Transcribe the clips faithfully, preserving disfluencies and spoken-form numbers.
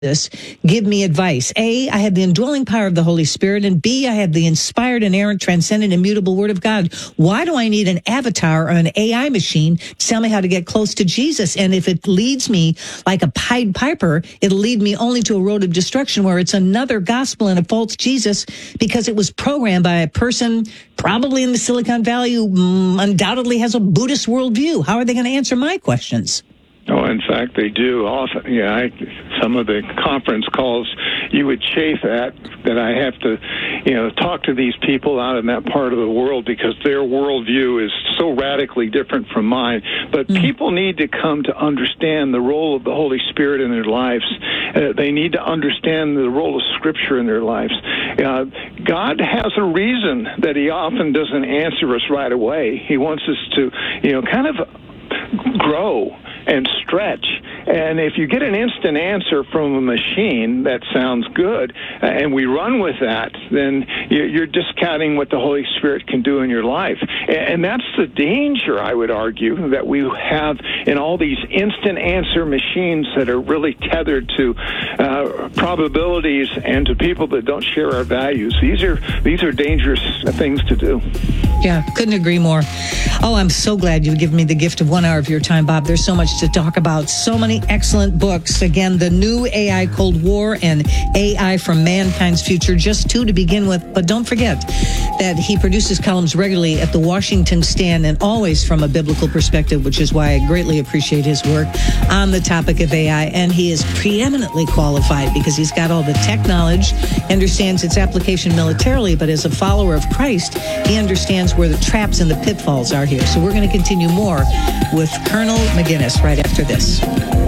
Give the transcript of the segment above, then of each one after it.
this, give me advice. A, I have the indwelling power of the Holy Spirit, and B, I have the inspired, inerrant, transcendent, immutable Word of God. Why do I need an avatar or an A I machine to tell me how to get close to Jesus? And if it leads me like a Pied Piper, it'll lead me only to a road of destruction where it's another gospel and a false Jesus because it was programmed by a person probably in the Silicon Valley who mm, undoubtedly has a Buddhist worldview. How are they going to answer my questions? Oh, in fact, they do often. Yeah, I, some of the conference calls you would chafe at that I have to, you know, talk to these people out in that part of the world because their worldview is so radically different from mine. But mm. people need to come to understand the role of the Holy Spirit in their lives. Uh, they need to understand the role of Scripture in their lives. Uh, God has a reason that He often doesn't answer us right away. He wants us to, you know, kind of grow and stretch. And if you get an instant answer from a machine that sounds good, uh, and we run with that, then you're discounting what the Holy Spirit can do in your life. And that's the danger, I would argue, that we have in all these instant answer machines that are really tethered to uh, probabilities and to people that don't share our values. These are these are dangerous things to do. Yeah, couldn't agree more. Oh, I'm so glad you give me the gift of one hour of your time, Bob. There's so much to talk about. So many excellent books. Again, The New A I Cold War and A I for Mankind's Future. Just two to begin with. But don't forget that he produces columns regularly at the Washington Stand and always from a biblical perspective, which is why I greatly appreciate his work on the topic of A I. And he is preeminently qualified because he's got all the tech knowledge, understands its application militarily, but as a follower of Christ, he understands where the traps and the pitfalls are here. So we're going to continue more with Colonel McGinnis right after this.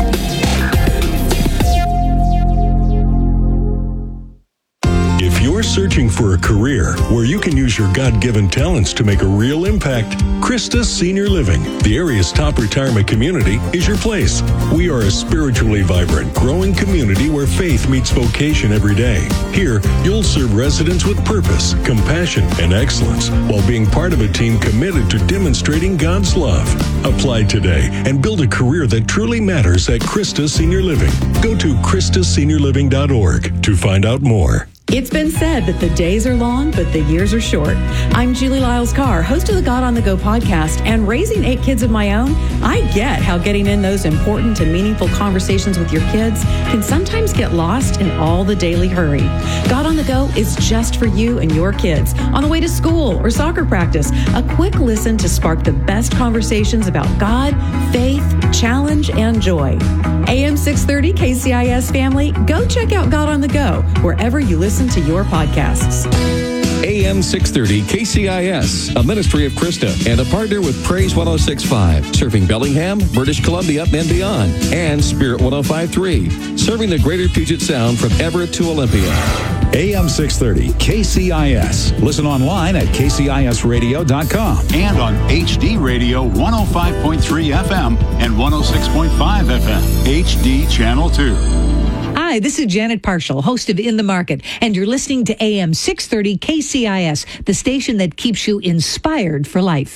If you're searching for a career where you can use your God-given talents to make a real impact, Christus Senior Living, the area's top retirement community, is your place. We are a spiritually vibrant, growing community where faith meets vocation every day. Here, you'll serve residents with purpose, compassion, and excellence while being part of a team committed to demonstrating God's love. Apply today and build a career that truly matters at Christus Senior Living. Go to Christus Senior Living dot org to find out more. It's been said that the days are long, but the years are short. I'm Julie Lyles-Carr, host of the God on the Go podcast, and raising eight kids of my own, I get how getting in those important and meaningful conversations with your kids can sometimes get lost in all the daily hurry. God on the Go is just for you and your kids on the way to school or soccer practice. A quick listen to spark the best conversations about God, faith, challenge, and joy. A M six thirty K C I S family, go check out God on the Go wherever you listen to your podcasts. A M six thirty K C I S, a ministry of Krista and a partner with Praise one oh six point five, serving Bellingham, British Columbia, and beyond, and Spirit one oh five point three, serving the greater Puget Sound from Everett to Olympia. A M six thirty K C I S. Listen online at K C I S radio dot com and on H D Radio one oh five point three F M and one oh six point five F M, H D Channel two. Hi, this is Janet Parshall, host of In the Market, and you're listening to A M six thirty K C I S, the station that keeps you inspired for life.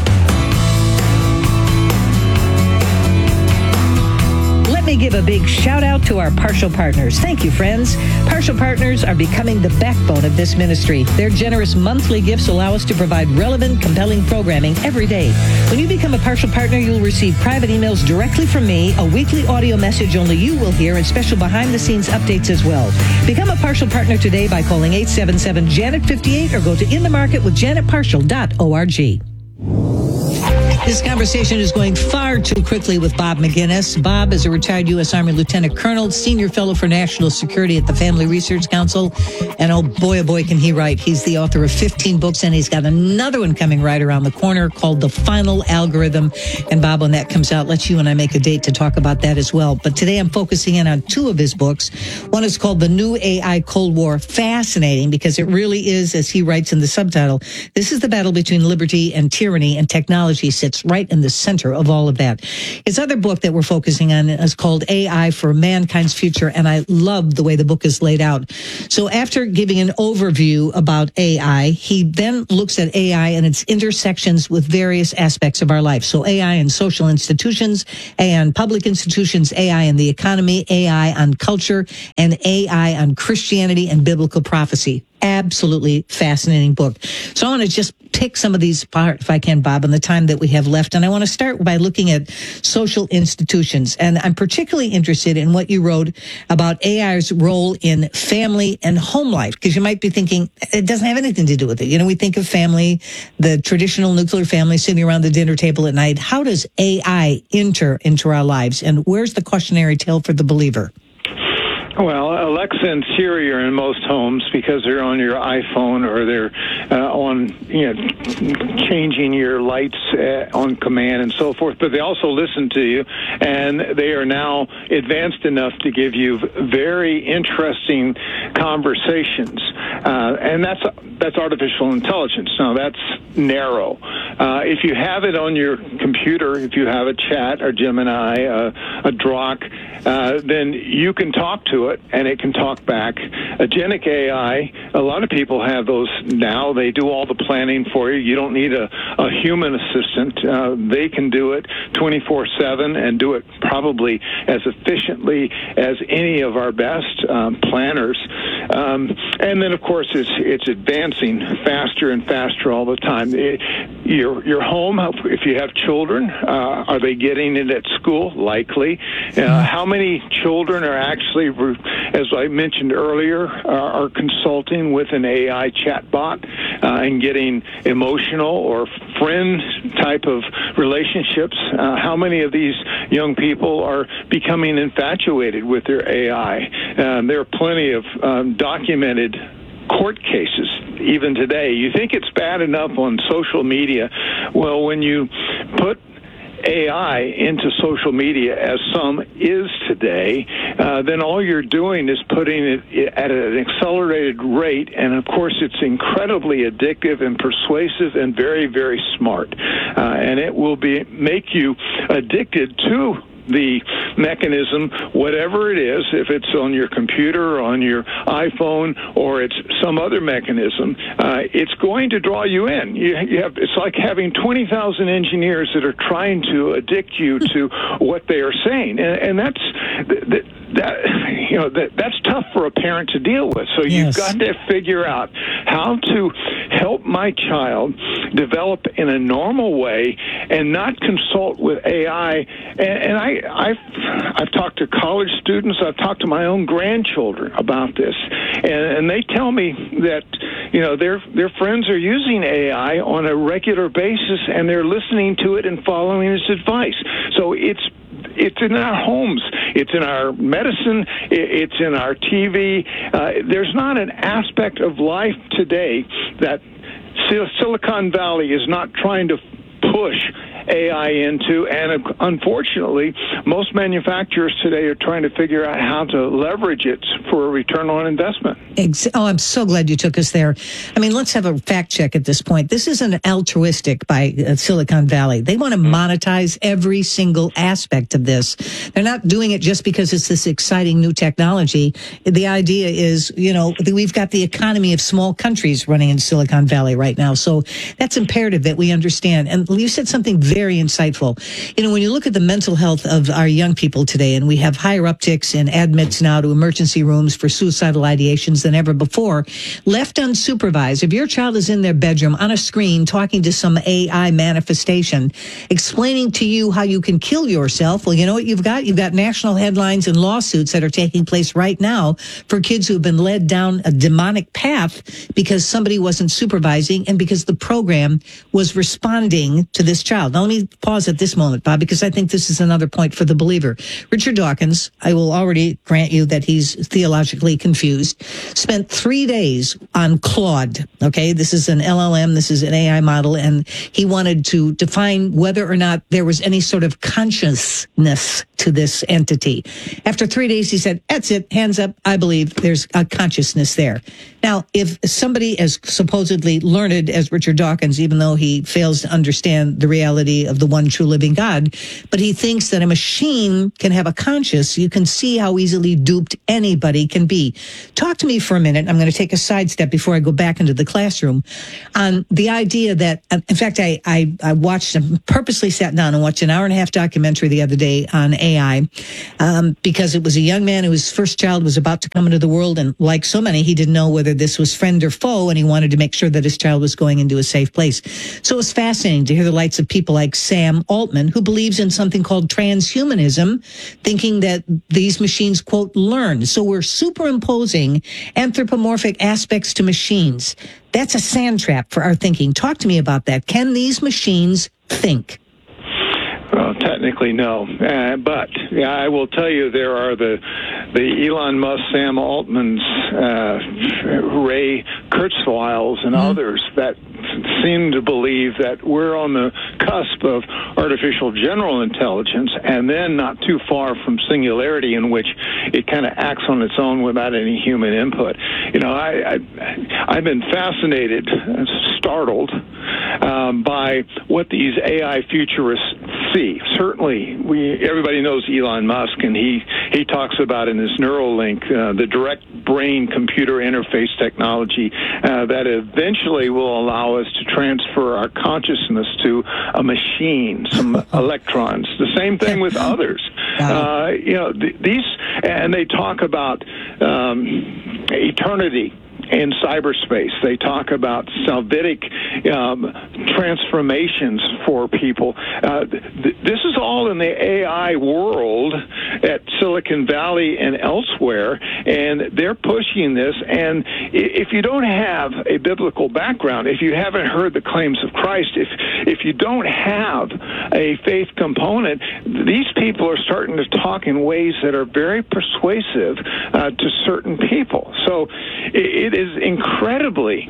Let me give a big shout out to our Partial Partners. Thank you, friends. Partial Partners are becoming the backbone of this ministry. Their generous monthly gifts allow us to provide relevant, compelling programming every day. When you become a Partial Partner, you'll receive private emails directly from me, a weekly audio message only you will hear, and special behind-the-scenes updates as well. Become a Partial Partner today by calling eight seven seven, Janet fifty-eight or go to in the market with janet partial dot org. This conversation is going far too quickly with Bob McGinnis. Bob is a retired U S Army Lieutenant Colonel, Senior Fellow for National Security at the Family Research Council. And oh boy, oh boy, can he write. He's the author of fifteen books, and he's got another one coming right around the corner called The Final Algorithm. And Bob, when that comes out, let you and I make a date to talk about that as well. But today I'm focusing in on two of his books. One is called The New A I Cold War. Fascinating because it really is, as he writes in the subtitle, this is the battle between liberty and tyranny, and technology sits gets right in the center of all of that. His other book that we're focusing on is called A I for Mankind's Future, and I love the way the book is laid out. So after giving an overview about A I, he then looks at A I and its intersections with various aspects of our life. So A I in social institutions, A I in public institutions, A I in the economy, A I on culture, and A I on Christianity and biblical prophecy. Absolutely fascinating book. So I want to just pick some of these apart, if I can, Bob, in the time that we have left. And I want to start by looking at social institutions. And I'm particularly interested in what you wrote about A I's role in family and home life, because you might be thinking it doesn't have anything to do with it. You know, we think of family, the traditional nuclear family sitting around the dinner table at night. How does A I enter into our lives? And where's the cautionary tale for the believer? Well, Alexa and Siri are in most homes because they're on your iPhone or they're uh, on, you know, changing your lights uh, on command and so forth. But they also listen to you, and they are now advanced enough to give you very interesting conversations. Uh, and that's that's artificial intelligence. Now, that's narrow. Uh, if you have it on your computer, if you have a chat or Gemini, uh, a Drock, uh, then you can talk to it, and it can talk back. Agentic A I, a lot of people have those now. They do all the planning for you. You don't need a, a human assistant. Uh, they can do it twenty-four seven and do it probably as efficiently as any of our best um, planners. Um, and then, of course, it's it's advancing faster and faster all the time. It, your your home, if you have children, uh, are they getting it at school? Likely. Uh, how many children are actually, as I mentioned earlier, are, are consulting with an A I chatbot uh, and getting emotional or friend type of relationships? Uh, how many of these young people are becoming infatuated with their A I? Um, there are plenty of um, documented court cases even today. You think it's bad enough on social media. Well, when you put A I into social media, as some is today, uh, then all you're doing is putting it at an accelerated rate, and of course it's incredibly addictive and persuasive and very, very smart. Uh, and it will be make you addicted to the mechanism, whatever it is, if it's on your computer, on your iPhone, or it's some other mechanism, uh, it's going to draw you in. You, you have, it's like having twenty thousand engineers that are trying to addict you to what they are saying, and, and that's that, that you know that that's tough for a parent to deal with. So yes. You've got to figure out how to help my child develop in a normal way and not consult with A I. And, and I I've, I've talked to college students. I've talked to my own grandchildren about this, and, and they tell me that, you know, their their friends are using A I on a regular basis, and they're listening to it and following its advice. So it's it's in our homes. It's in our medicine. It's in our T V. Uh, there's not an aspect of life today that Silicon Valley is not trying to push A I into, and unfortunately, most manufacturers today are trying to figure out how to leverage it for a return on investment. Oh, I'm so glad you took us there. I mean, let's have a fact check at this point. This isn't altruistic by uh, Silicon Valley. They want to monetize every single aspect of this. They're not doing it just because it's this exciting new technology. The idea is, you know, we've got the economy of small countries running in Silicon Valley right now. So that's imperative that we understand. And you said something very insightful. You know, when you look at the mental health of our young people today, and we have higher upticks in admits now to emergency rooms for suicidal ideations than ever before, left unsupervised, if your child is in their bedroom on a screen talking to some A I manifestation, explaining to you how you can kill yourself, well, you know what you've got? You've got national headlines and lawsuits that are taking place right now for kids who have been led down a demonic path because somebody wasn't supervising and because the program was responding to this child. Now, let me pause at this moment, Bob, because I think this is another point for the believer. Richard Dawkins, I will already grant you that he's theologically confused, spent three days on Claude. Okay, this is an L L M, this is an A I model, and he wanted to define whether or not there was any sort of consciousness to this entity. After three days, he said, that's it, hands up, I believe there's a consciousness there. Now, if somebody as supposedly learned as Richard Dawkins, even though he fails to understand the reality reality of the one true living God. But he thinks that a machine can have a conscience. You can see how easily duped anybody can be. Talk to me for a minute. I'm going to take a sidestep before I go back into the classroom on the idea that, in fact, I, I, I watched, purposely sat down and watched an hour and a half documentary the other day on A I um, because it was a young man whose first child was about to come into the world. And like so many, he didn't know whether this was friend or foe. And he wanted to make sure that his child was going into a safe place. So it was fascinating to hear the lights of people like Sam Altman, who believes in something called transhumanism, thinking that these machines, quote, learn. So we're superimposing anthropomorphic aspects to machines. That's a sand trap for our thinking. Talk to me about that. Can these machines think? Well, technically, no. Uh, but yeah, I will tell you, there are the the Elon Musk, Sam Altman's, uh, Ray Kurzweils, and mm-hmm. others that seem to believe that we're on the cusp of artificial general intelligence, and then not too far from singularity, in which it kind of acts on its own without any human input. You know, I, I I've been fascinated, startled um, by what these A I futurists see. Certainly, we everybody knows Elon Musk, and he he talks about in his Neuralink uh, the direct brain-computer interface technology uh, that eventually will allow us to transfer our consciousness to a machine, some electrons. The same thing with others. Uh, you know, th- these, and they talk about um, eternity in cyberspace. They talk about salvific um, transformations for people. Uh, th- this is all in the A I world at Silicon Valley and elsewhere, and they're pushing this. And if you don't have a biblical background, if you haven't heard the claims of Christ, if if you don't have a faith component, these people are starting to talk in ways that are very persuasive uh, to certain people. So it, it is incredibly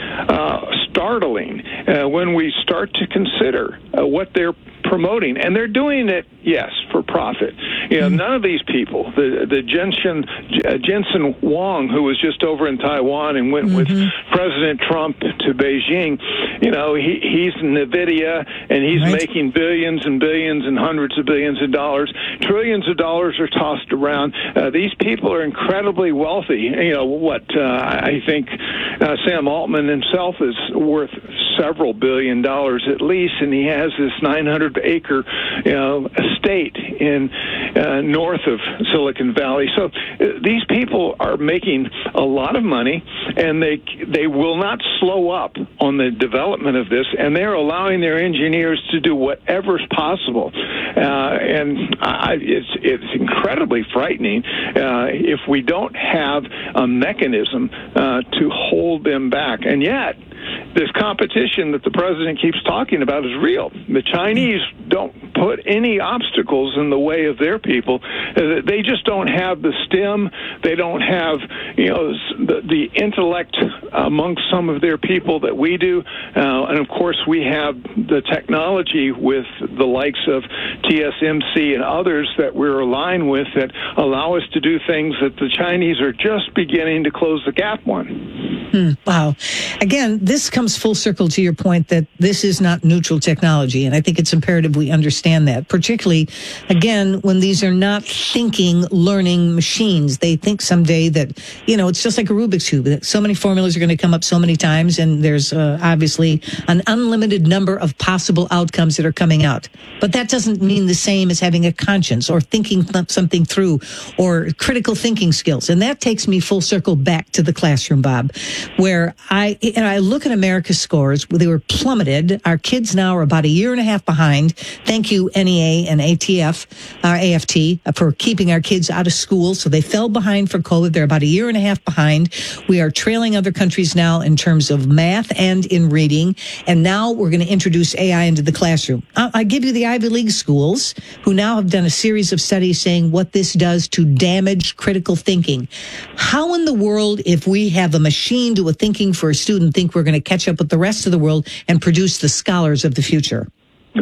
uh, startling uh, when we start to consider uh, what they're promoting, and they're doing it, yes, for profit. You know, mm-hmm. none of these people, the the Jensen uh, Jensen Huang, who was just over in Taiwan and went mm-hmm. with President Trump to Beijing, you know, he he's NVIDIA, and he's right. making billions and billions and hundreds of billions of dollars. Trillions of dollars are tossed around. Uh, these people are incredibly wealthy. You know, what uh, I think uh, Sam Altman himself is worth several billion dollars at least, and he has this nine hundred acre you know, estate in uh, north of Silicon Valley. So uh, these people are making a lot of money, and they they will not slow up on the development of this, and they're allowing their engineers to do whatever's possible. Uh, and I, it's it's incredibly frightening uh, if we don't have a mechanism uh, to hold them back. And yet, this competition that the president keeps talking about is real. The Chinese don't put any obstacles in the way of their people. They just don't have the STEM. They don't have, you know, the, the intellect amongst some of their people that we do. Uh, and of course, we have the technology with the likes of T S M C and others that we're aligned with that allow us to do things that the Chinese are just beginning to close the gap on. Hmm, wow. Again, this comes full circle to your point that this is not neutral technology, and I think it's imperative we understand that, particularly, again, when these are not thinking, learning machines. They think someday that, you know, it's just like a Rubik's Cube, that so many formulas are going to come up so many times, and there's uh, obviously an unlimited number of possible outcomes that are coming out. But that doesn't mean the same as having a conscience or thinking th- something through or critical thinking skills. And that takes me full circle back to the classroom, Bob, where I, and I look at America's scores. They were plummeted. Our kids now are about a year and a half behind. Thank you, N E A and A T F, uh, A F T, for keeping our kids out of school. So they fell behind for COVID. They're about a year and a half behind. We are trailing other countries now in terms of math and in reading. And now we're going to introduce A I into the classroom. I, I give you the Ivy League schools, who now have done a series of studies saying what this does to damage critical thinking. How in the world, if we have a machine do a thinking for a student, think we're going to catch up with the rest of the world and produce the scholars of the future? Well,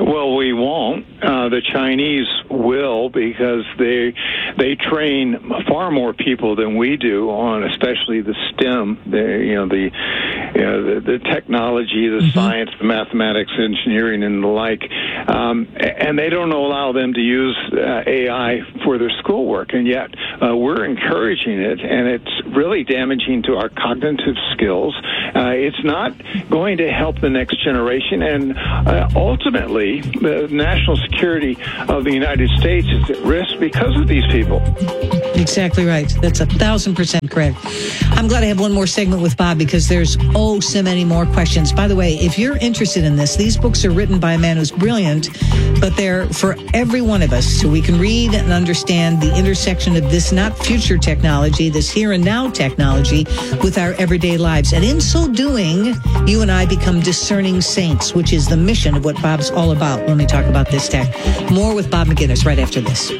Well, we won't. Uh, the Chinese will, because they they train far more people than we do on, especially the STEM, the you know the you know, the, the technology, the mm-hmm. science, the mathematics, engineering, and the like. Um, and they don't allow them to use uh, A I for their schoolwork, and yet uh, we're encouraging it, and it's really damaging to our cognitive skills. Uh, it's not going to help the next generation, and uh, ultimately, the national security of the United States is at risk because of these people. Exactly right. That's a thousand percent correct. I'm glad I have one more segment with Bob, because there's oh so many more questions. By the way, if you're interested in this, these books are written by a man who's brilliant, but they're for every one of us, so we can read and understand the intersection of this not future technology, this here and now technology, with our everyday lives. And in so doing, you and I become discerning saints, which is the mission of what Bob's all about when we talk about this tech. More with Bob McGinnis right after this.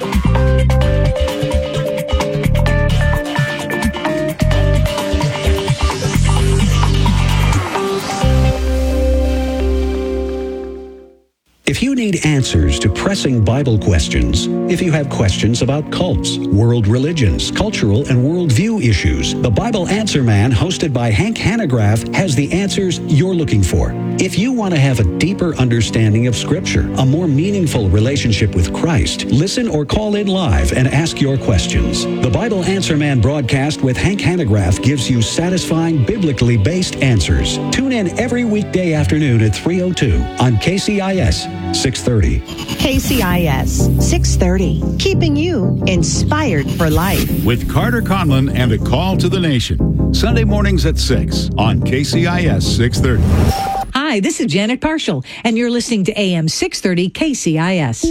If you need answers to pressing Bible questions, if you have questions about cults, world religions, cultural and worldview issues, the Bible Answer Man, hosted by Hank Hanegraaff, has the answers you're looking for. If you want to have a deeper understanding of Scripture, a more meaningful relationship with Christ, listen or call in live and ask your questions. The Bible Answer Man broadcast with Hank Hanegraaff gives you satisfying, biblically based answers. Tune in every weekday afternoon at three oh two on K C I S six thirty. K C I S six thirty, keeping you inspired for life. With Carter Conlon and A Call to the Nation. Sunday mornings at six on K C I S six thirty. Hi, this is Janet Parshall, and you're listening to A M six thirty K C I S.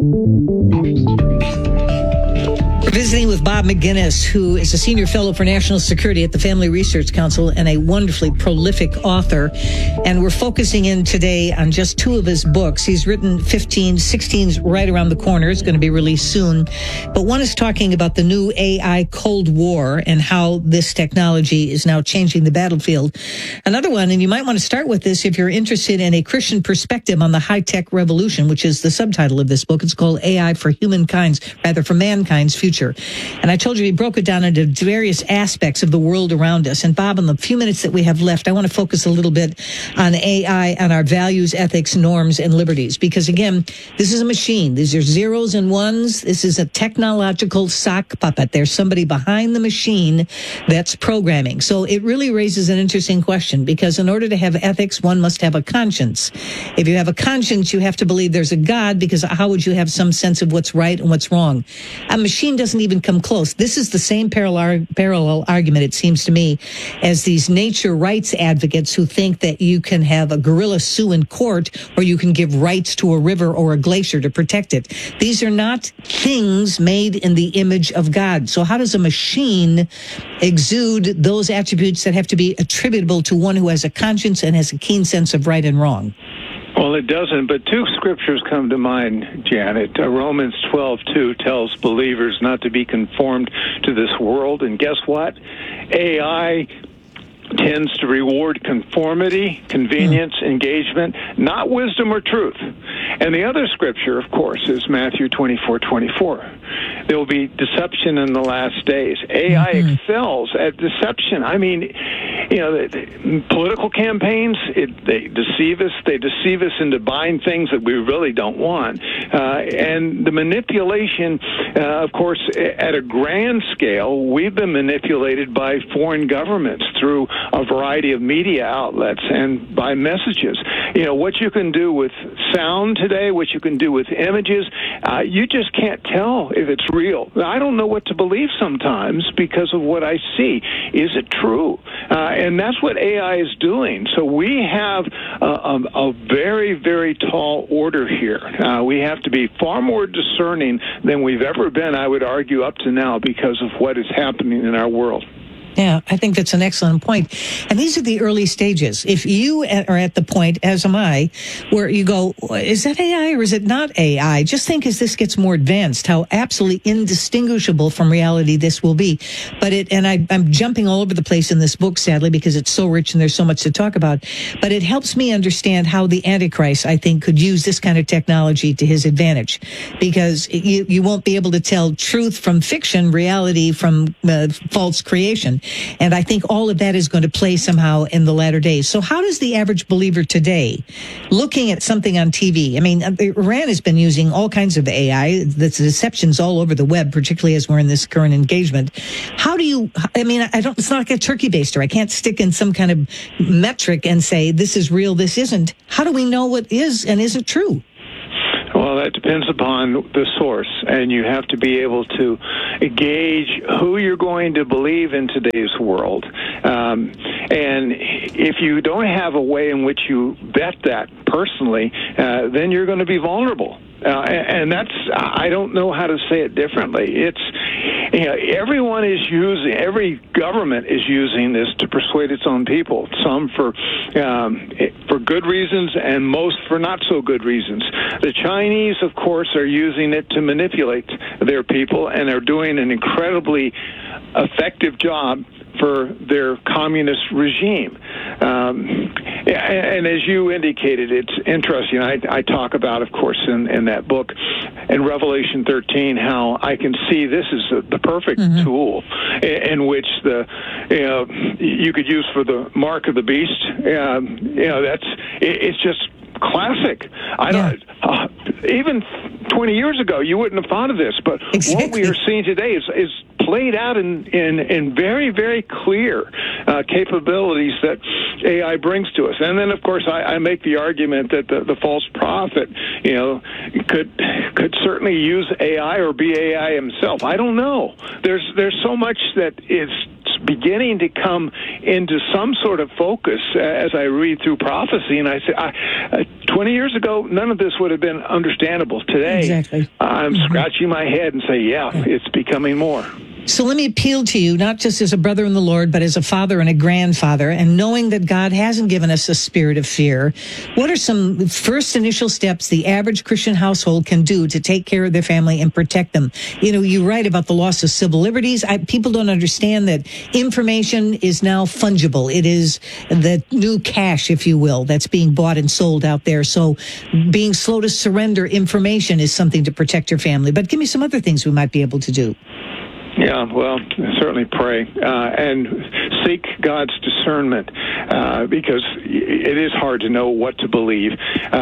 We're visiting with Bob McGinnis, who is a senior fellow for national security at the Family Research Council and a wonderfully prolific author. And we're focusing in today on just two of his books. He's written fifteen, sixteen's right around the corner. It's going to be released soon. But one is talking about the new A I Cold War and how this technology is now changing the battlefield. Another one, and you might want to start with this if you're interested in a Christian perspective on the high-tech revolution, which is the subtitle of this book. It's called A I for Humankind's, rather for Mankind's Future. And I told you we broke it down into various aspects of the world around us. And Bob, in the few minutes that we have left, I want to focus a little bit on A I and our values, ethics, norms, and liberties. Because again, this is a machine. These are zeros and ones. This is a technological sock puppet. There's somebody behind the machine that's programming. So it really raises an interesting question, because in order to have ethics, one must have a conscience. If you have a conscience, you have to believe there's a God, because how would you have some sense of what's right and what's wrong? A machine doesn't even come close. This is the same parallel, parallel argument, it seems to me, as these nature rights advocates who think that you can have a gorilla sue in court, or you can give rights to a river or a glacier to protect it. These are not things made in the image of God. So how does a machine exude those attributes that have to be attributable to one who has a conscience and has a keen sense of right and wrong? Well, it doesn't, but two scriptures come to mind, Janet. Uh, Romans twelve two tells believers not to be conformed to this world, and guess what? A I tends to reward conformity, convenience, mm. engagement, not wisdom or truth. And the other scripture, of course, is Matthew twenty-four twenty-four. There will be deception in the last days. A I mm-hmm. excels at deception. I mean, you know, the, the political campaigns, it, they deceive us. They deceive us into buying things that we really don't want. Uh, and the manipulation, uh, of course, at a grand scale, we've been manipulated by foreign governments through a variety of media outlets and by messages. You know, what you can do with sound today, what you can do with images, uh, you just can't tell if it's real. I don't know what to believe sometimes because of what I see. Is it true? Uh, and that's what A I is doing. So we have a, a, a very, very tall order here. Uh, we have to be far more discerning than we've ever been, I would argue, up to now because of what is happening in our world. Yeah, I think that's an excellent point. And these are the early stages. If you are at the point, as am I, where you go, is that A I or is it not A I? Just think as this gets more advanced, how absolutely indistinguishable from reality this will be. But it, and I, I'm jumping all over the place in this book, sadly, because it's so rich and there's so much to talk about. But it helps me understand how the Antichrist, I think, could use this kind of technology to his advantage. Because you, you won't be able to tell truth from fiction, reality from uh, false creation. And I think all of that is going to play somehow in the latter days. So how does the average believer today, looking at something on T V, I mean, Iran has been using all kinds of A I, the deceptions all over the web, particularly as we're in this current engagement. How do you, I mean, I don't, it's not like a turkey baster. I can't stick in some kind of metric and say, this is real, this isn't. How do we know what is and isn't true? Well, that depends upon the source, and you have to be able to gauge who you're going to believe in today's world. Um, and if you don't have a way in which you vet that personally, uh, then you're going to be vulnerable. Uh, and that's, I don't know how to say it differently. It's, you know, everyone is using, every government is using this to persuade its own people, some for um, for good reasons and most for not so good reasons. The Chinese, of course, are using it to manipulate their people and are doing an incredibly effective job for their communist regime. Um, and as you indicated, it's interesting. I, I talk about, of course, in, in that book, in Revelation thirteen, how I can see this is a, the perfect mm-hmm. tool in, in which the you know you could use for the mark of the beast. Um, you know, that's it, it's just classic. I don't yeah. uh, even twenty years ago you wouldn't have thought of this, but exactly. what we are seeing today is is played out in, in, in very, very clear uh, capabilities that A I brings to us. And then, of course, I, I make the argument that the, the false prophet, you know, could could certainly use A I or be A I himself. I don't know. There's there's so much that is beginning to come into some sort of focus as I read through prophecy, and I say, I, uh, twenty years ago, none of this would have been understandable. Today, exactly. I'm mm-hmm. scratching my head and say, yeah, it's becoming more. So let me appeal to you, not just as a brother in the Lord, but as a father and a grandfather, and knowing that God hasn't given us a spirit of fear. What are some first initial steps the average Christian household can do to take care of their family and protect them? You know, you write about the loss of civil liberties. I, people don't understand that information is now fungible. It is the new cash, if you will, that's being bought and sold out there. So being slow to surrender information is something to protect your family. But give me some other things we might be able to do. Yeah, well, certainly pray uh, and seek God's discernment uh, because it is hard to know what to believe. Uh,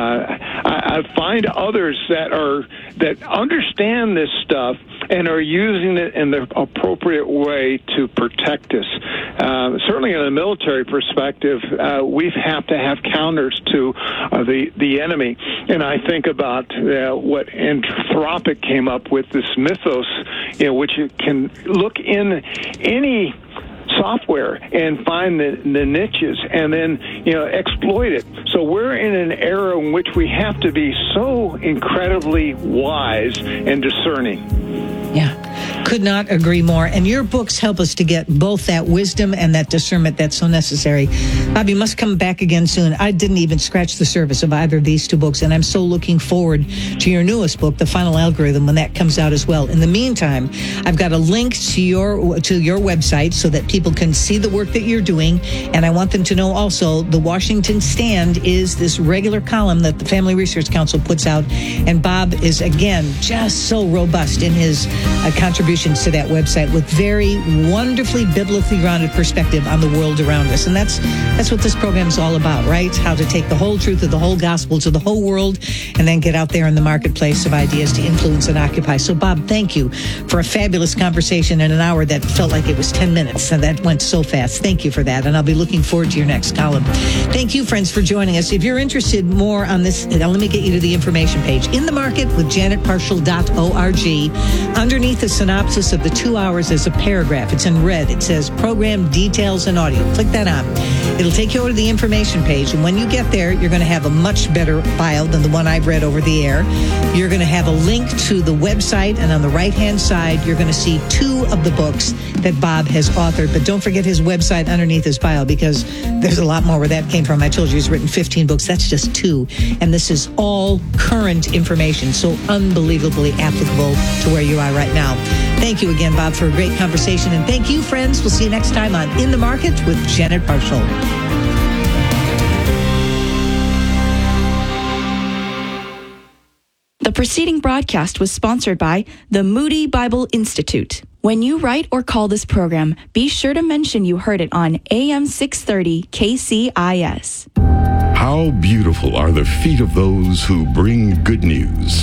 I, I find others that are that understand this stuff and are using it in the appropriate way to protect us. Uh, certainly, in a military perspective, uh, we have to have counters to uh, the the enemy. And I think about uh, what Anthropic came up with, this mythos, you know, which can look in any software and find the, the niches and then, you know, exploit it. So we're in an era in which we have to be so incredibly wise and discerning. Yeah. Could not agree more. And your books help us to get both that wisdom and that discernment that's so necessary. Bob, you must come back again soon. I didn't even scratch the surface of either of these two books, and I'm so looking forward to your newest book, The Final Algorithm, when that comes out as well. In the meantime, I've got a link to your to your website so that people can see the work that you're doing, and I want them to know also the Washington Stand is this regular column that the Family Research Council puts out, and Bob is, again, just so robust in his uh, contributions to that website with very wonderfully biblically grounded perspective on the world around us. And that's that's what this program is all about, right? How to take the whole truth of the whole gospel to the whole world and then get out there in the marketplace of ideas to influence and occupy. So, Bob, thank you for a fabulous conversation in an hour that felt like it was ten minutes, and that went so fast. Thank you for that, and I'll be looking forward to your next column. Thank you, friends, for joining us. If you're interested more on this, let me get you to the information page. In the Market with Janet Parshall dot org. Underneath the synopsis synopsis of the two hours as a paragraph. It's in red. It says program details and audio. Click that on. It'll take you over to the information page, and when you get there, you're going to have a much better file than the one I've read over the air. You're going to have a link to the website, and on the right-hand side, you're going to see two of the books that Bob has authored. But don't forget his website underneath his bio, because there's a lot more where that came from. I told you he's written fifteen books. That's just two. And this is all current information, so unbelievably applicable to where you are right now. Thank you again, Bob, for a great conversation. And thank you, friends. We'll see you next time on In the Market with Janet Parshall. The preceding broadcast was sponsored by the Moody Bible Institute. When you write or call this program, be sure to mention you heard it on A M six thirty K C I S. How beautiful are the feet of those who bring good news.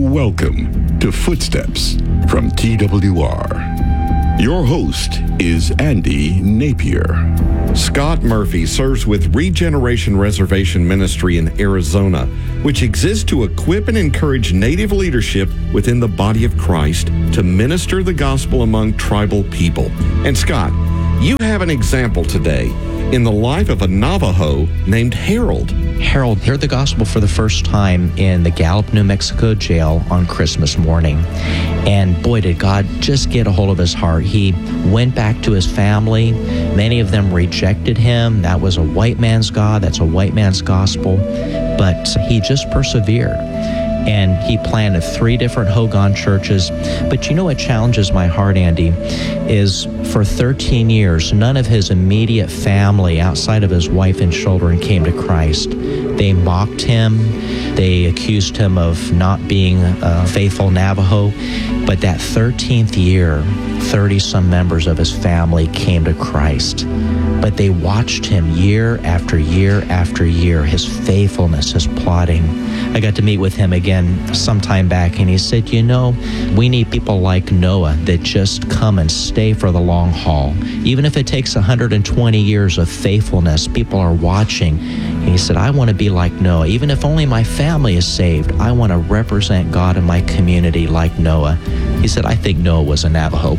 Welcome to Footsteps from T W R. Your host is Andy Napier. Scott Murphy serves with Regeneration Reservation Ministry in Arizona, which exists to equip and encourage Native leadership within the body of Christ to minister the gospel among tribal people. And Scott, you have an example today in the life of a Navajo named Harold. Harold heard the gospel for the first time in the Gallup, New Mexico jail on Christmas morning. And boy, did God just get a hold of his heart. He went back to his family. Many of them rejected him. That was a white man's God. That's a white man's gospel. But he just persevered. And he planted three different Hogan churches. But you know what challenges my heart, Andy, is for thirteen years, none of his immediate family outside of his wife and children came to Christ. They mocked him. They accused him of not being a faithful Navajo. But that thirteenth year, thirty-some members of his family came to Christ. But they watched him year after year after year, his faithfulness, his plotting. I got to meet with him again sometime back, and he said, you know, we need people like Noah that just come and stay for the long haul. Even if it takes one hundred twenty years of faithfulness, people are watching. And he said, I want to be like Noah. Even if only my family is saved, I want to represent God in my community like Noah. He said, I think Noah was a Navajo.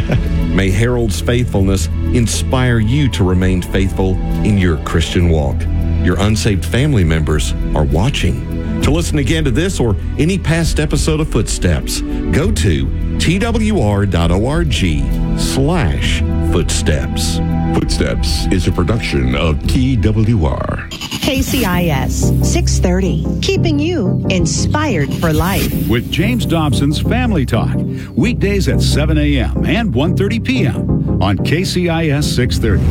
May Harold's faithfulness inspire you to remain faithful in your Christian walk. Your unsaved family members are watching. To listen again to this or any past episode of Footsteps, go to twr.org slash footsteps. Footsteps is a production of T W R. K C I S six thirty, keeping you inspired for life. With James Dobson's Family Talk, weekdays at seven a.m. and one thirty p.m. on K C I S six thirty.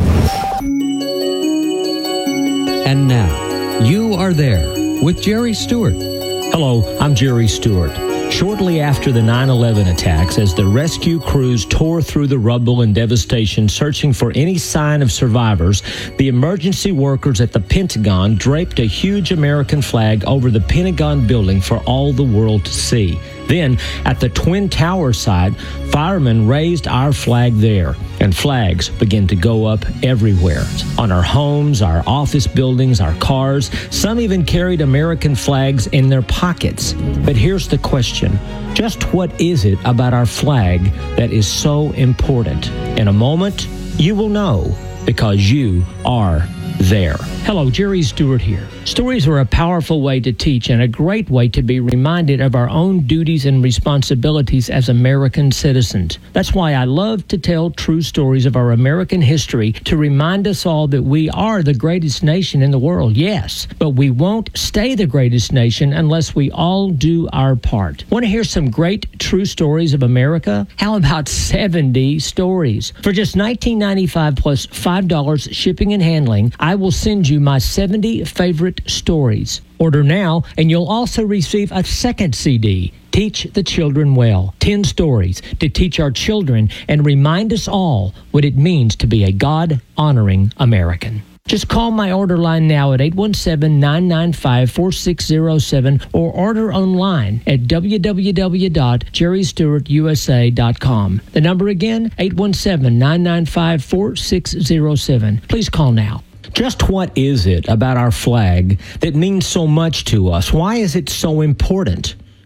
And now, You Are There with Jerry Stewart. Hello, I'm Jerry Stewart. Shortly after the nine eleven attacks, as the rescue crews tore through the rubble and devastation searching for any sign of survivors, the emergency workers at the Pentagon draped a huge American flag over the Pentagon building for all the world to see. Then, at the Twin Tower site, firemen raised our flag there, and flags began to go up everywhere. On our homes, our office buildings, our cars. Some even carried American flags in their pockets. But here's the question. Just what is it about our flag that is so important? In a moment, you will know, because you are there. Hello, Jerry Stewart here. Stories are a powerful way to teach and a great way to be reminded of our own duties and responsibilities as American citizens. That's why I love to tell true stories of our American history to remind us all that we are the greatest nation in the world, yes, but we won't stay the greatest nation unless we all do our part. Want to hear some great true stories of America? How about seventy stories? For just nineteen ninety-five dollars plus five dollars shipping and handling, I will send you my seventy favorite stories. Order now, and you'll also receive a second C D, Teach the Children Well. ten stories to teach our children and remind us all what it means to be a God-honoring American. Just call my order line now at eight one seven, nine nine five, four six zero seven or order online at w w w dot jerry stewart u s a dot com. The number again, eight one seven, nine nine five, four six zero seven. Please call now. Just what is it about our flag that means so much to us? Why is it so important?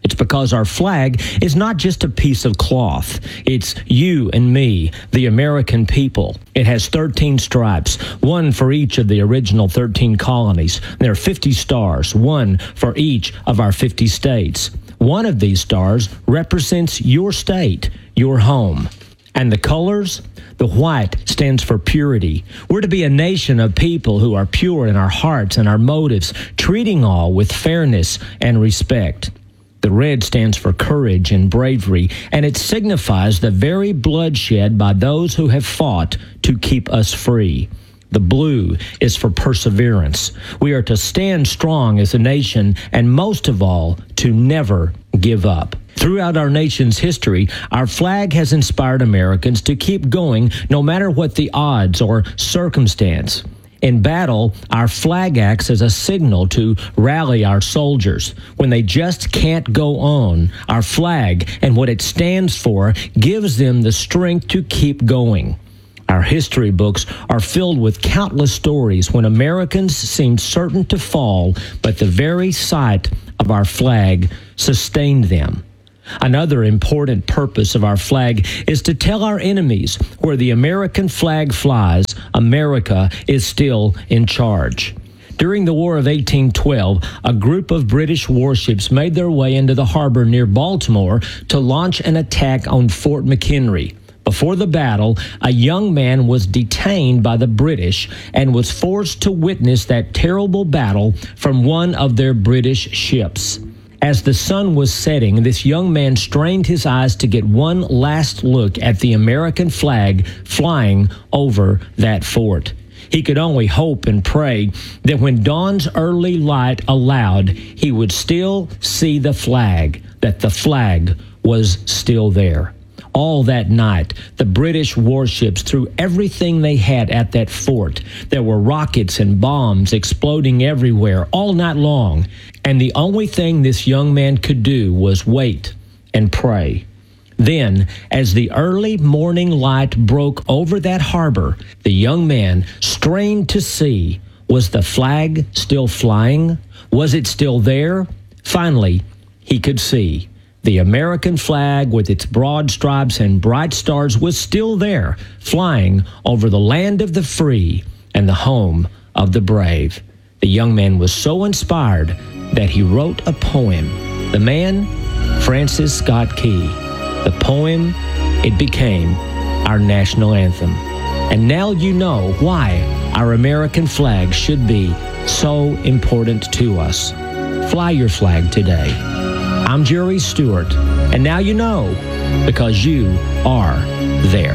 It's because our flag is not just a piece of cloth. It's you and me, the American people. It has thirteen stripes, one for each of the original thirteen colonies. There are fifty stars, one for each of our fifty states. One of these stars represents your state, your home. And the colors? The white stands for purity. We're to be a nation of people who are pure in our hearts and our motives, treating all with fairness and respect. The red stands for courage and bravery, and it signifies the very bloodshed by those who have fought to keep us free. The blue is for perseverance. We are to stand strong as a nation, and most of all, to never give up. Throughout our nation's history, our flag has inspired Americans to keep going no matter what the odds or circumstance. In battle, our flag acts as a signal to rally our soldiers. When they just can't go on, our flag and what it stands for gives them the strength to keep going. Our history books are filled with countless stories when Americans seemed certain to fall, but the very sight of our flag sustained them. Another important purpose of our flag is to tell our enemies where the American flag flies, America is still in charge. During the War of eighteen twelve, a group of British warships made their way into the harbor near Baltimore to launch an attack on Fort McHenry. Before the battle, a young man was detained by the British and was forced to witness that terrible battle from one of their British ships. As the sun was setting, this young man strained his eyes to get one last look at the American flag flying over that fort. He could only hope and pray that when dawn's early light allowed, he would still see the flag, that the flag was still there. All that night, the British warships threw everything they had at that fort. There were rockets and bombs exploding everywhere all night long. And the only thing this young man could do was wait and pray. Then, as the early morning light broke over that harbor, the young man strained to see, was the flag still flying? Was it still there? Finally, he could see. The American flag with its broad stripes and bright stars was still there, flying over the land of the free and the home of the brave. The young man was so inspired that he wrote a poem. The man, Francis Scott Key. The poem, it became our national anthem. And now you know why our American flag should be so important to us. Fly your flag today. I'm Jerry Stewart, and now you know because you are there.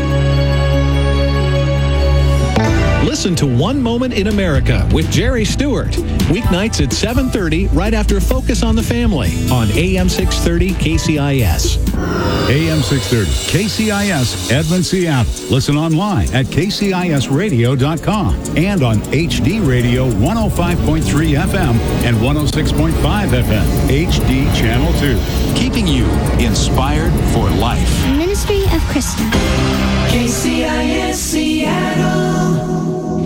Listen to One Moment in America with Jerry Stewart. Weeknights at seven thirty, right after Focus on the Family on A M six thirty K C I S. A M six thirty K C I S, Edmond, Seattle. Listen online at K C I S radio dot com and on H D Radio one oh five point three F M and one oh six point five F M, H D Channel two. Keeping you inspired for life. Ministry of Krista. K C I S Seattle.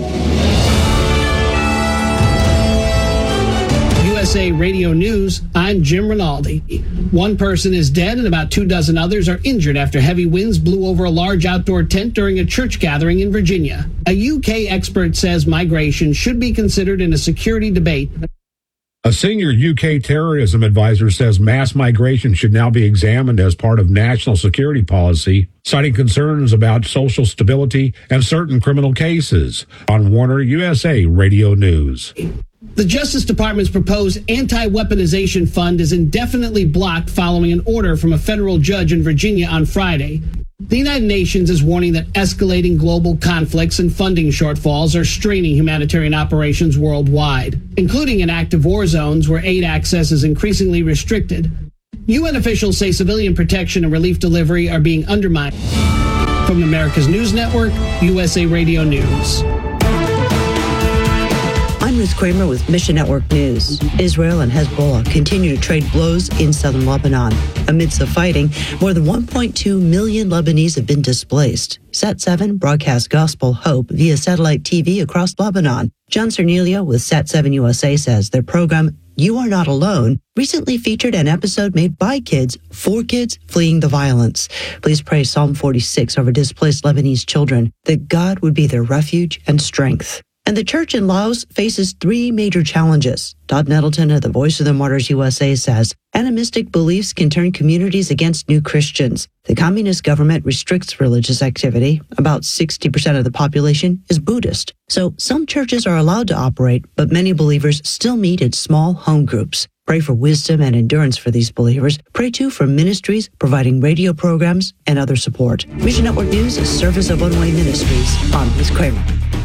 U S A Radio News, I'm Jim Rinaldi. One person is dead and about two dozen others are injured after heavy winds blew over a large outdoor tent during a church gathering in Virginia. A U K expert says migration should be considered in a security debate. A senior U K terrorism advisor says mass migration should now be examined as part of national security policy, citing concerns about social stability and certain criminal cases. On Warner U S A Radio News. The Justice Department's proposed anti-weaponization fund is indefinitely blocked following an order from a federal judge in Virginia on Friday. The United Nations is warning that escalating global conflicts and funding shortfalls are straining humanitarian operations worldwide, including in active war zones where aid access is increasingly restricted. U N officials say civilian protection and relief delivery are being undermined. From America's News Network, U S A Radio News. I'm I'm Ruth Kramer with Mission Network News. Israel and Hezbollah continue to trade blows in southern Lebanon. Amidst the fighting, more than one point two million Lebanese have been displaced. Sat seven broadcasts Gospel Hope via satellite T V across Lebanon. John Cernilio with Sat seven U S A says their program, You Are Not Alone, recently featured an episode made by kids for kids fleeing the violence. Please pray Psalm forty-six over displaced Lebanese children, that God would be their refuge and strength. And the church in Laos faces three major challenges. Todd Nettleton of the Voice of the Martyrs U S A says, animistic beliefs can turn communities against new Christians. The communist government restricts religious activity. About sixty percent of the population is Buddhist. So some churches are allowed to operate, but many believers still meet in small home groups. Pray for wisdom and endurance for these believers. Pray too for ministries providing radio programs and other support. Mission Network News is Service of One Way Ministries. I'm Ruth Kramer.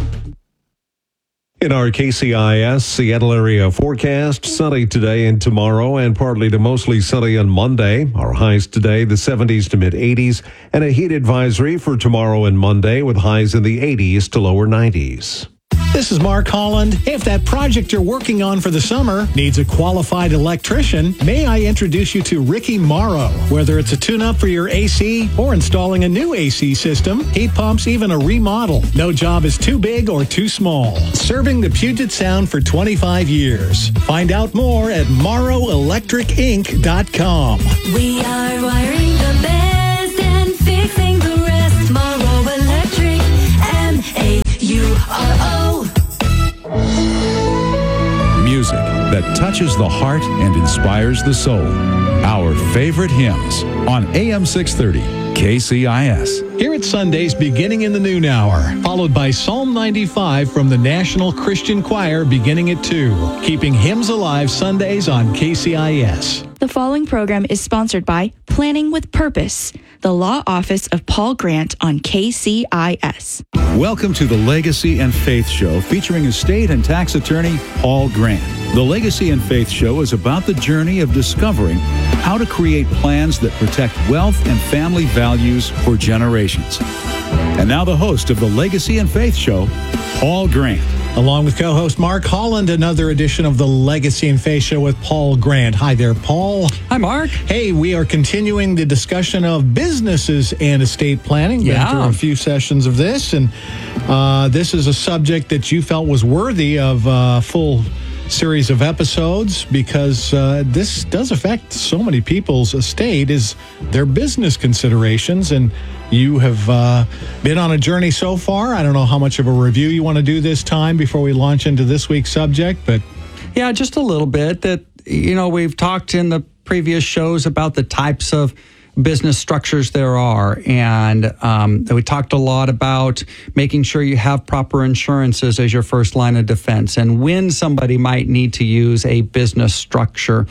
In our K C I S Seattle area forecast, sunny today and tomorrow and partly to mostly sunny on Monday. Our highs today, the seventies to mid eighties, and a heat advisory for tomorrow and Monday with highs in the eighties to lower nineties. This is Mark Holland. Hey, if that project you're working on for the summer needs a qualified electrician, may I introduce you to Ricky Morrow. Whether it's a tune-up for your A C or installing a new A C system, heat pumps, even a remodel, no job is too big or too small. Serving the Puget Sound for twenty-five years. Find out more at morrow electric inc dot com. We are wiring the best and fixing the rest. Morrow Electric, M A U R O. Music that touches the heart and inspires the soul. Our favorite hymns on A M six thirty K C I S. Here at Sundays beginning in the noon hour, followed by Psalm ninety-five from the National Christian Choir beginning at two. Keeping hymns alive Sundays on K C I S. The following program is sponsored by Planning with Purpose, the law office of Paul Grant on K C I S. Welcome to the Legacy and Faith Show featuring estate and tax attorney Paul Grant. The Legacy and Faith Show is about the journey of discovering how to create plans that protect wealth and family values for generations. And now the host of the Legacy and Faith Show, Paul Grant. Along with co-host Mark Holland, another edition of the Legacy and Faith Show with Paul Grant. Hi there, Paul. Hi, Mark. Hey, we are continuing the discussion of businesses and estate planning. Yeah. Been through a few sessions of this, and uh, this is a subject that you felt was worthy of a full series of episodes because uh, this does affect so many people's estate is their business considerations, and you have uh, been on a journey so far. I don't know how much of a review you want to do this time before we launch into this week's subject, but yeah, just a little bit. That, you know, we've talked in the previous shows about the types of business structures there are, and um, we talked a lot about making sure you have proper insurances as your first line of defense and when somebody might need to use a business structure.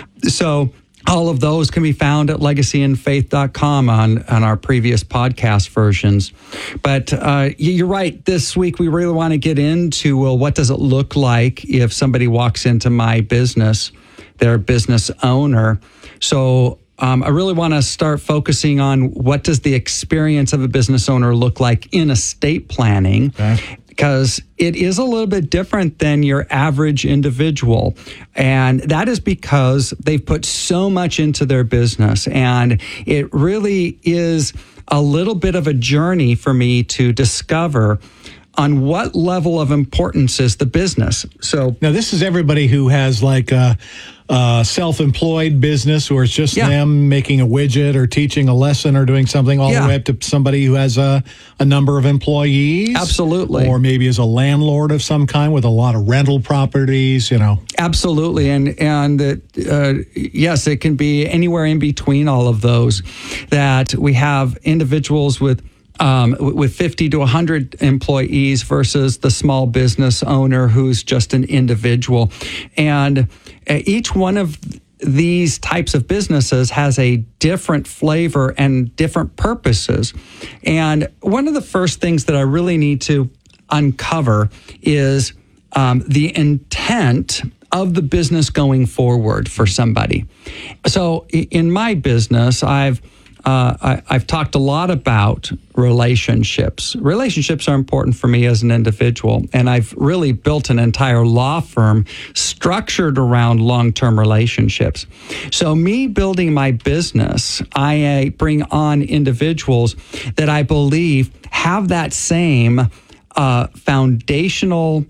So all of those can be found at legacy and faith dot com on, on our previous podcast versions. But uh, you're right. This week, we really want to get into, well, what does it look like if somebody walks into my business, they're a business owner. So um, I really want to start focusing on what does the experience of a business owner look like in estate planning. Okay. Because it is a little bit different than your average individual. And that is because they've put so much into their business. And it really is a little bit of a journey for me to discover on what level of importance is the business. So now this is everybody who has like a, a self-employed business where it's just yeah. them making a widget or teaching a lesson or doing something, all yeah. the way up to somebody who has a, a number of employees. Absolutely. Or maybe is a landlord of some kind with a lot of rental properties, you know. Absolutely. And, and uh, yes, it can be anywhere in between all of those, that we have individuals with Um, with fifty to one hundred employees versus the small business owner who's just an individual. And each one of these types of businesses has a different flavor and different purposes. And one of the first things that I really need to uncover is um, the intent of the business going forward for somebody. So in my business, I've uh, I, I've talked a lot about relationships. Relationships are important for me as an individual, and I've really built an entire law firm structured around long-term relationships. So me building my business, I uh, bring on individuals that I believe have that same uh, foundational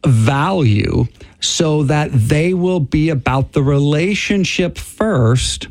value, so that they will be about the relationship first,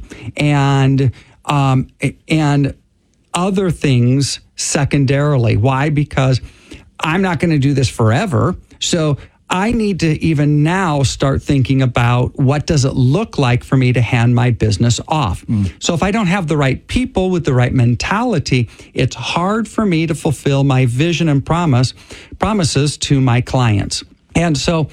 and um, and other things secondarily. Why? Because I'm not going to do this forever. So I need to even now start thinking about what does it look like for me to hand my business off. Mm. So if I don't have the right people with the right mentality, it's hard for me to fulfill my vision and promise promises to my clients. And so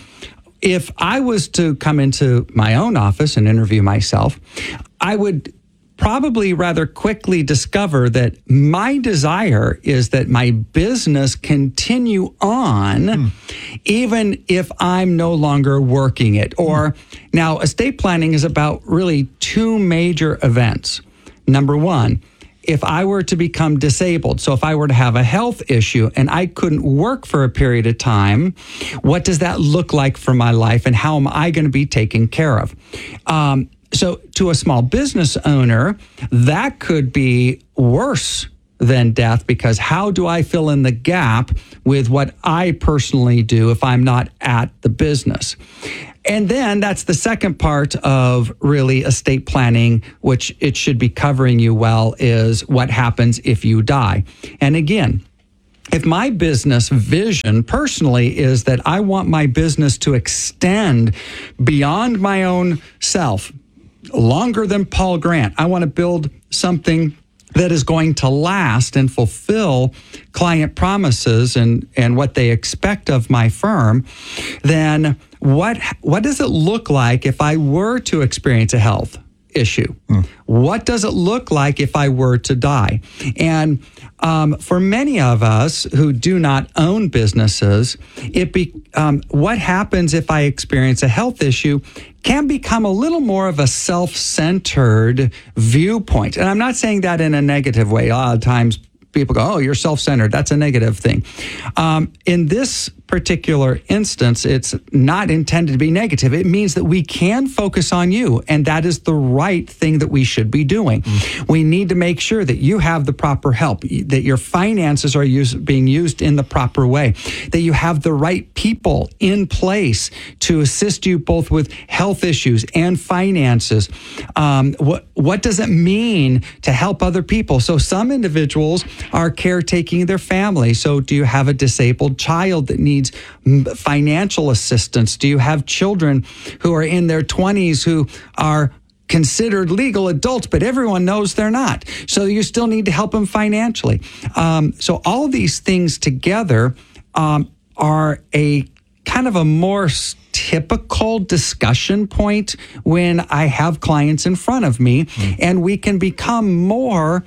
if I was to come into my own office and interview myself, I would probably rather quickly discover that my desire is that my business continue on, mm. even if I'm no longer working it. Or mm. now, estate planning is about really two major events. Number one, if I were to become disabled, so if I were to have a health issue and I couldn't work for a period of time, what does that look like for my life, and how am I going to be taken care of? Um, so to a small business owner, that could be worse than death, because how do I fill in the gap with what I personally do if I'm not at the business? And then that's the second part of really estate planning, which it should be covering you well, is what happens if you die. And again, if my business vision personally is that I want my business to extend beyond my own self, longer than Paul Grant, I want to build something that is going to last and fulfill client promises and, and what they expect of my firm, then what what does it look like if I were to experience a health issue? Mm. What does it look like if I were to die? And um, for many of us who do not own businesses, it be um, what happens if I experience a health issue can become a little more of a self-centered viewpoint. And I'm not saying that in a negative way. A lot of times people go, oh, you're self-centered. That's a negative thing. Um, in this particular instance, it's not intended to be negative. It means that we can focus on you, and that is the right thing that we should be doing. Mm. We need to make sure that you have the proper help, that your finances are use, being used in the proper way, that you have the right people in place to assist you both with health issues and finances. Um, what, what does it mean to help other people? So some individuals are caretaking their family. So do you have a disabled child that needs financial assistance? Do you have children who are in their twenties who are considered legal adults, but everyone knows they're not? So you still need to help them financially. Um, so all of these things together um, are a kind of a more typical discussion point when I have clients in front of me, mm. and we can become more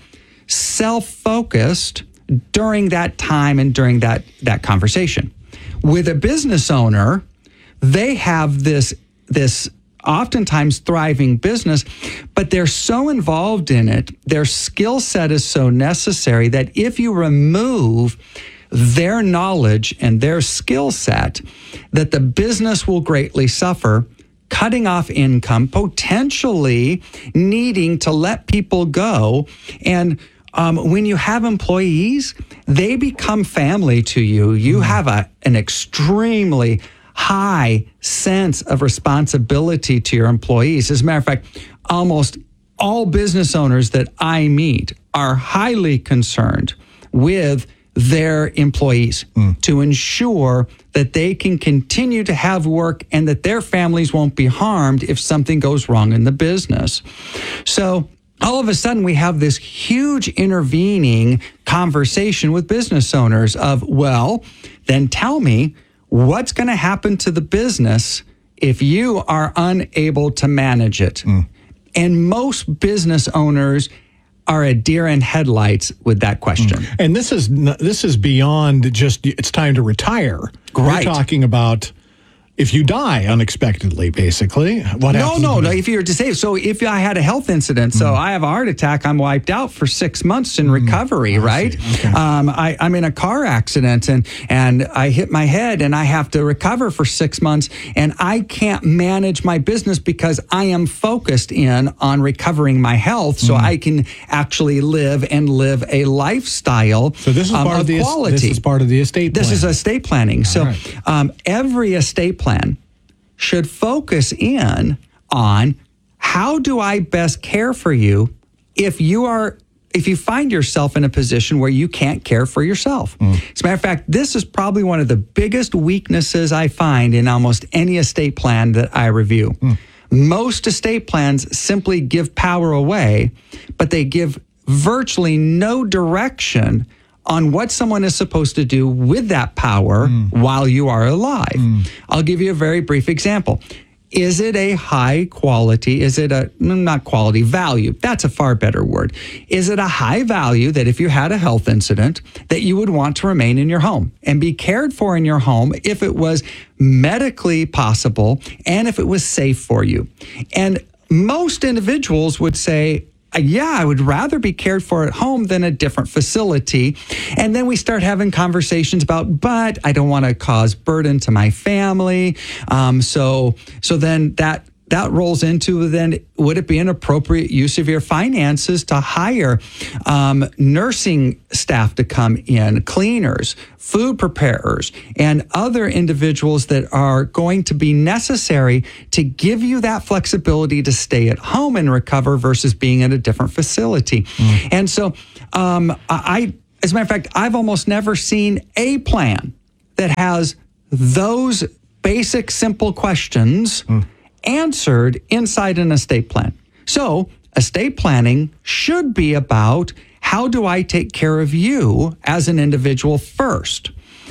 self-focused during that time and during that, that conversation. With a business owner, they have this, this oftentimes thriving business, but they're so involved in it, their skill set is so necessary that if you remove their knowledge and their skill set, that the business will greatly suffer, cutting off income, potentially needing to let people go. And Um, when you have employees, they become family to you. You have a, an extremely high sense of responsibility to your employees. As a matter of fact, almost all business owners that I meet are highly concerned with their employees mm. to ensure that they can continue to have work and that their families won't be harmed if something goes wrong in the business. So all of a sudden, we have this huge intervening conversation with business owners of, well, then tell me what's going to happen to the business if you are unable to manage it. Mm. And most business owners are a deer in headlights with that question. Mm. And this is this is beyond just it's time to retire. Right. We're talking about if you die unexpectedly, basically, what no, happens? no, no. If you're disabled, so if I had a health incident, so mm. I have a heart attack, I'm wiped out for six months in recovery, mm. right? Okay. Um, I, I'm in a car accident and and I hit my head and I have to recover for six months, and I can't manage my business because I am focused in on recovering my health, so mm. I can actually live and live a lifestyle. So this is um, part of, of the quality. This is part of the estate plan. This is estate planning. All so right. um, every estate plan should focus in on how do I best care for you if you are if you find yourself in a position where you can't care for yourself. Mm. As a matter of fact, this is probably one of the biggest weaknesses I find in almost any estate plan that I review. Mm. Most estate plans simply give power away, but they give virtually no direction on what someone is supposed to do with that power mm. while you are alive. Mm. I'll give you a very brief example. Is it a high quality? Is it a, not quality, value? That's a far better word. Is it a high value that if you had a health incident, that you would want to remain in your home and be cared for in your home if it was medically possible and if it was safe for you? And most individuals would say, yeah, I would rather be cared for at home than a different facility. And then we start having conversations about, but I don't want to cause burden to my family. Um, so, so then that that rolls into then, would it be an appropriate use of your finances to hire um, nursing staff to come in, cleaners, food preparers, and other individuals that are going to be necessary to give you that flexibility to stay at home and recover versus being at a different facility? Mm. And so um, I, as a matter of fact, I've almost never seen a plan that has those basic, simple questions mm. answered inside an estate plan. So estate planning should be about, how do I take care of you as an individual first?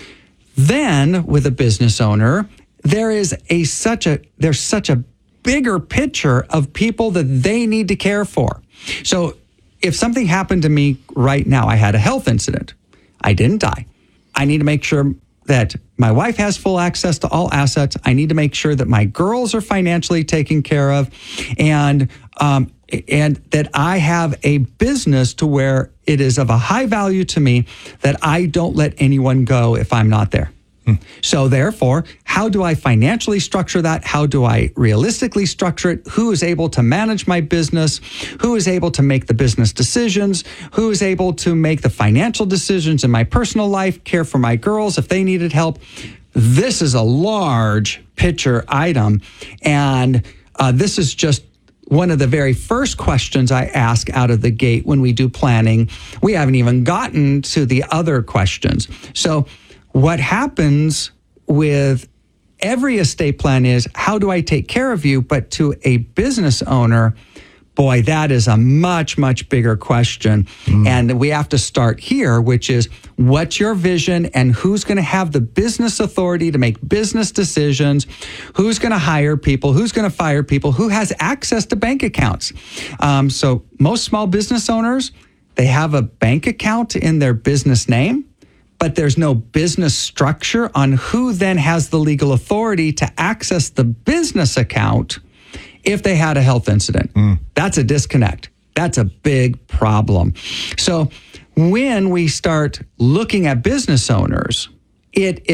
Then with a business owner, there is a such a there's such a bigger picture of people that they need to care for. So if something happened to me right now, I had a health incident, I didn't die. I need to make sure that my wife has full access to all assets. I need to make sure that my girls are financially taken care of, and um, and that I have a business to where it is of a high value to me that I don't let anyone go if I'm not there. Hmm. So therefore, how do I financially structure that? How do I realistically structure it? Who is able to manage my business? Who is able to make the business decisions? Who is able to make the financial decisions in my personal life, care for my girls if they needed help? This is a large picture item. And uh, this is just one of the very first questions I ask out of the gate when we do planning. We haven't even gotten to the other questions. So what happens with every estate plan is, how do I take care of you? But to a business owner, boy, that is a much, much bigger question. Mm. And we have to start here, which is, what's your vision and who's going to have the business authority to make business decisions? Who's going to hire people? Who's going to fire people? Who has access to bank accounts? Um, so most small business owners, they have a bank account in their business name, but there's no business structure on who then has the legal authority to access the business account if they had a health incident. Mm. That's a disconnect. That's a big problem. So when we start looking at business owners, it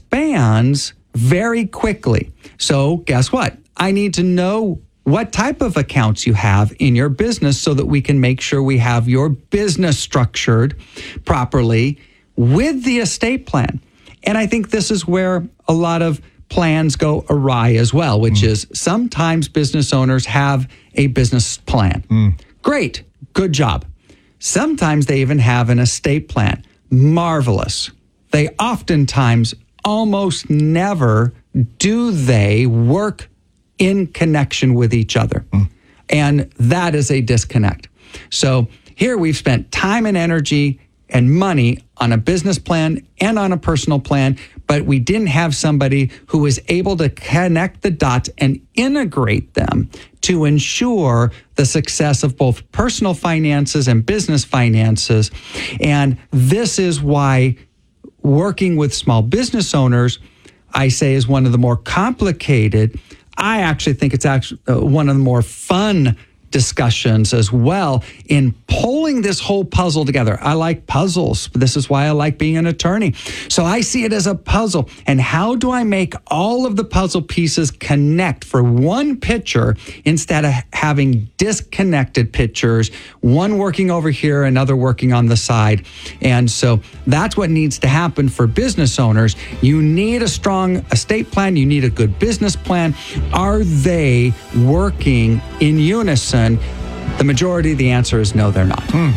expands very quickly. So guess what? I need to know what type of accounts you have in your business so that we can make sure we have your business structured properly with the estate plan. And I think this is where a lot of plans go awry as well, which mm. is sometimes business owners have a business plan. Mm. Great, good job. Sometimes they even have an estate plan. Marvelous. They oftentimes, almost never, do they work in connection with each other. Mm. And that is a disconnect. So here we've spent time and energy and money on a business plan and on a personal plan, but we didn't have somebody who was able to connect the dots and integrate them to ensure the success of both personal finances and business finances. And this is why working with small business owners, I say is one of the more complicated, I actually think it's actually uh, one of the more fun discussions as well in pulling this whole puzzle together. I like puzzles. This is why I like being an attorney. So I see it as a puzzle. And how do I make all of the puzzle pieces connect for one picture instead of having disconnected pictures, one working over here, another working on the side? And so that's what needs to happen for business owners. You need a strong estate plan. You need a good business plan. Are they working in unison? The majority of the answer is no, they're not. Hmm.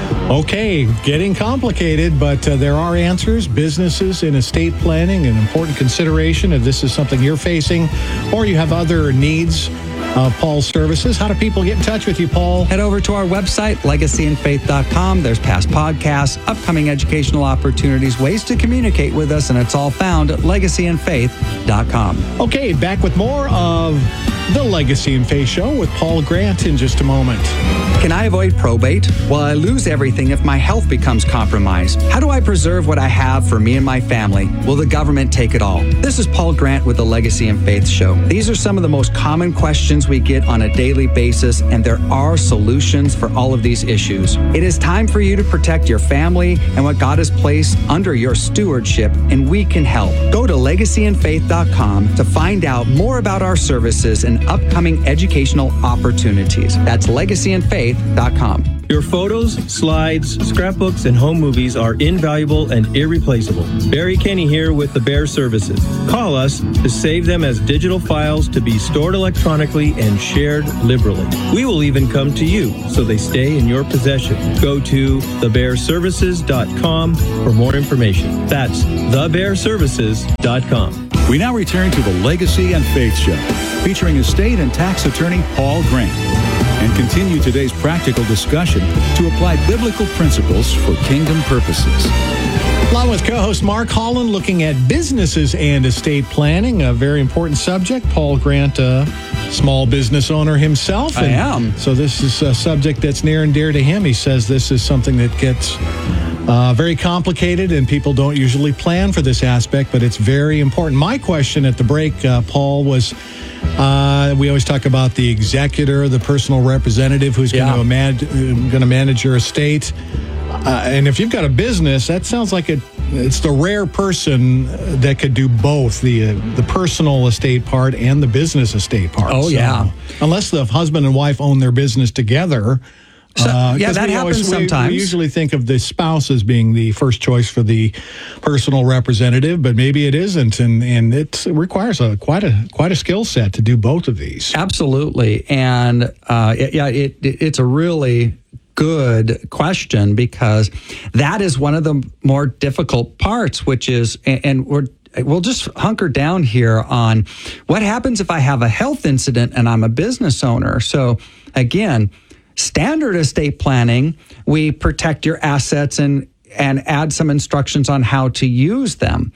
Okay, getting complicated, but uh, there are answers. Businesses in estate planning, an important consideration if this is something you're facing or you have other needs of Paul's services. How do people get in touch with you, Paul? Head over to our website, legacy and faith dot com. There's past podcasts, upcoming educational opportunities, ways to communicate with us, and it's all found at legacy and faith dot com. Okay, back with more of the Legacy and Faith Show with Paul Grant in just a moment. Can I avoid probate? Will I lose everything if my health becomes compromised? How do I preserve what I have for me and my family? Will the government take it all? This is Paul Grant with the Legacy and Faith Show. These are some of the most common questions we get on a daily basis, and there are solutions for all of these issues. It is time for you to protect your family and what God has placed under your stewardship, and we can help. Go to legacy and faith dot com to find out more about our services and upcoming educational opportunities. That's legacy and faith dot com. Your photos, slides, scrapbooks, and home movies are invaluable and irreplaceable. Barry Kenny here with the Bear Services. Call us to save them as digital files to be stored electronically and shared liberally. We will even come to you so they stay in your possession. Go to the bear services dot com for more information. That's the bear services dot com. We now return to the Legacy and Faith Show, featuring estate and tax attorney Paul Grant, and continue today's practical discussion to apply biblical principles for kingdom purposes. Along with co-host Mark Holland, looking at businesses and estate planning, a very important subject. Paul Grant, a small business owner himself. I am. So this is a subject that's near and dear to him. He says this is something that gets uh, very complicated, and people don't usually plan for this aspect, but it's very important. My question at the break, uh, Paul, was... Uh, we always talk about the executor, the personal representative who's Yeah. going to man- going to manage your estate. Uh, and if you've got a business, that sounds like it, it's the rare person that could do both, the uh, the personal estate part and the business estate part. Oh, yeah. Unless the husband and wife own their business together. So, Uh, yeah, 'cause that we happens always, we- sometimes. We usually think of the spouse as being the first choice for the personal representative, but maybe it isn't, and and it requires a quite a quite a skill set to do both of these. Absolutely, and uh, it, yeah, it, it it's a really good question because that is one of the more difficult parts, which is, and, and we're. We'll just hunker down here on what happens if I have a health incident and I'm a business owner. So again, standard estate planning, we protect your assets and and add some instructions on how to use them.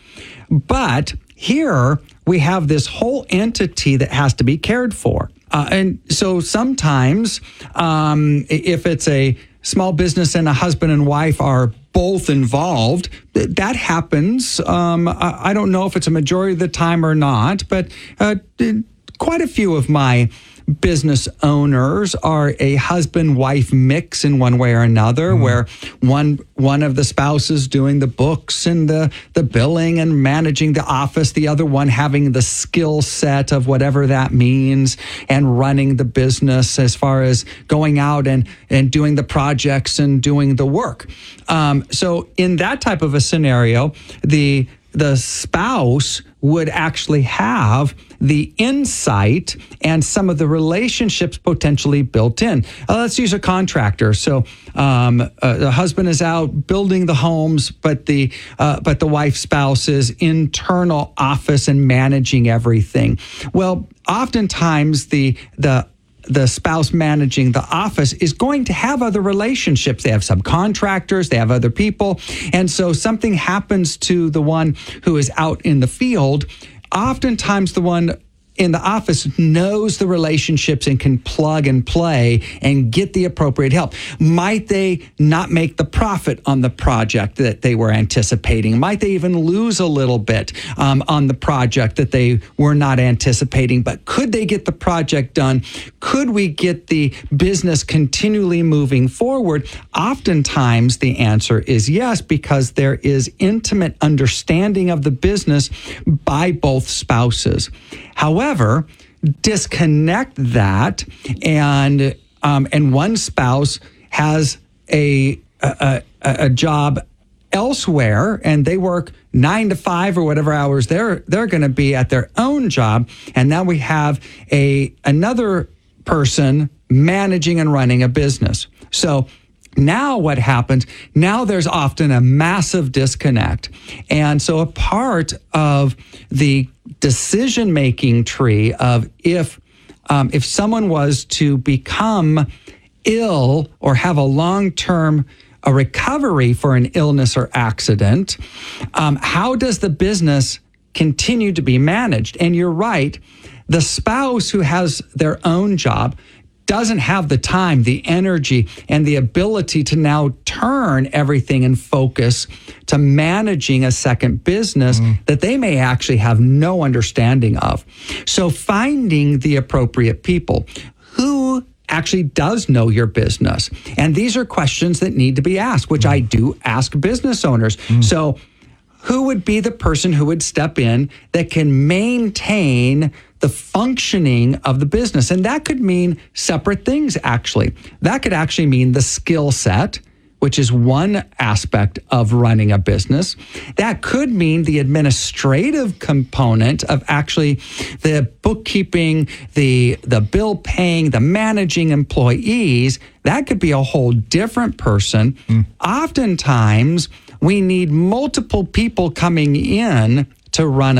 But here we have this whole entity that has to be cared for. Uh, and so sometimes um, if it's a small business and a husband and wife are both involved, th- that happens. Um, I, I don't know if it's a majority of the time or not, but uh, quite a few of my business owners are a husband-wife mix in one way or another, mm. where one one of the spouses doing the books and the, the billing and managing the office, the other one having the skill set of whatever that means and running the business as far as going out and, and doing the projects and doing the work. Um, so in that type of a scenario, the the spouse would actually have the insight and some of the relationships potentially built in. Uh, let's use a contractor. So um, uh, the husband is out building the homes, but the uh, but the wife spouse is internal office and managing everything. Well, oftentimes the the the spouse managing the office is going to have other relationships. They have subcontractors, they have other people. And so something happens to the one who is out in the field. Oftentimes the one in the office knows the relationships and can plug and play and get the appropriate help? Might they not make the profit on the project that they were anticipating? Might they even lose a little bit um, on the project that they were not anticipating? But could they get the project done? Could we get the business continually moving forward? Oftentimes the answer is yes, because there is intimate understanding of the business by both spouses. However, disconnect that, and um, and one spouse has a, a a job elsewhere, and they work nine to five or whatever hours they're they're going to be at their own job, and now we have a another person managing and running a business. So now what happens? Now there's often a massive disconnect. And so a part of the decision-making tree of if um, if someone was to become ill or have a long-term a recovery for an illness or accident, um, how does the business continue to be managed? And you're right, the spouse who has their own job doesn't have the time, the energy, and the ability to now turn everything and focus to managing a second business mm. that they may actually have no understanding of. So finding the appropriate people who actually does know your business. And these are questions that need to be asked, which mm. I do ask business owners. Mm. So who would be the person who would step in that can maintain the functioning of the business? And that could mean separate things, actually. That could actually mean the skill set, which is one aspect of running a business. That could mean the administrative component of actually the bookkeeping, the, the bill paying, the managing employees. That could be a whole different person. Mm. Oftentimes, we need multiple people coming in to run